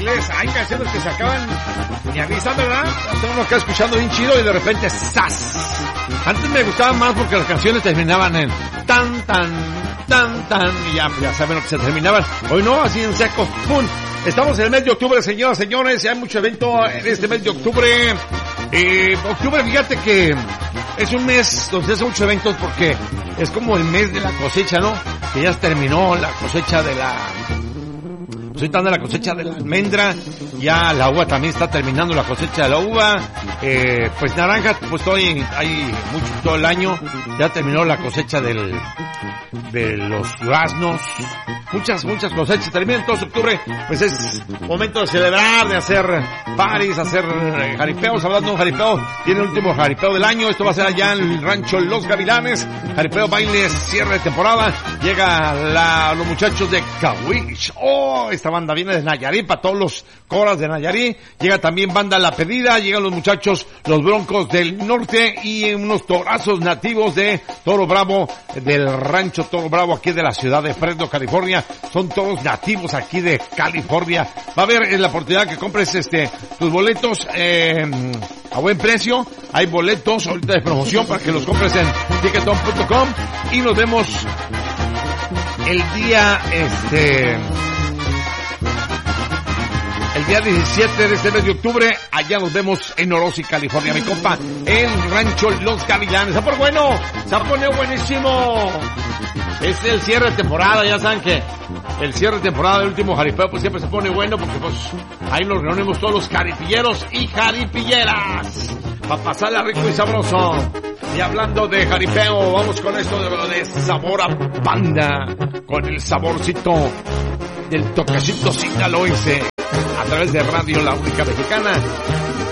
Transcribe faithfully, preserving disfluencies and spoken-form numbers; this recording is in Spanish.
inglés. Hay canciones que se acaban ni avisando, ¿verdad? Estamos acá escuchando bien chido y de repente ¡zas! Antes me gustaban más porque las canciones terminaban en tan, tan, tan, tan, y ya, ya saben lo que se terminaban. Hoy no, así en seco, ¡pum! Estamos en el mes de octubre, señoras, señores, y hay mucho evento en este mes de octubre. Eh, octubre, fíjate que es un mes donde se hacen muchos eventos porque es como el mes de la cosecha, ¿no? Que ya terminó la cosecha de la... Estoy dando la cosecha de la almendra, ya la uva también está terminando la cosecha de la uva, eh, pues naranja, pues hoy hay mucho todo el año, ya terminó la cosecha del, de los duraznos, muchas, muchas cosechas, terminan todo octubre, pues es momento de celebrar, de hacer paris, hacer jaripeos, hablando de un jaripeo, tiene el último jaripeo del año, esto va a ser allá en el rancho Los Gavilanes, jaripeo, bailes, cierre de temporada, llega la, los muchachos de Cahuich, oh, esta banda viene de Nayarit, para todos los coras de Nayarit, llega también banda La Pedida, llegan los muchachos, los Broncos del Norte y unos torazos nativos de Toro Bravo, del rancho Toro Bravo aquí de la ciudad de Fresno, California, son todos nativos aquí de California. Va a haber en la oportunidad que compres este tus boletos eh, a buen precio, hay boletos ahorita de promoción para que los compres en ticketon punto com y nos vemos el día este el día diecisiete de este mes de octubre, allá nos vemos en Orosi, California, mi compa, el rancho Los Gavilanes. ¡Se pone bueno! ¡Se pone buenísimo! Es el cierre de temporada, ya saben que el cierre de temporada del último jaripeo pues siempre se pone bueno porque pues ahí nos reunimos todos los jaripilleros y jaripilleras para pasarla rico y sabroso. Y hablando de jaripeo, vamos con esto de, de sabor a banda, con el saborcito del toquecito sinaloense. A través de Radio La Única Mexicana,